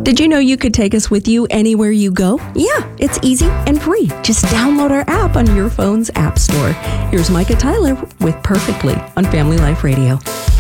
Did you know you could take us with you anywhere you go? Yeah, it's easy and free. Just download our app on your phone's app store. Here's Micah Tyler with Perfectly on Family Life Radio.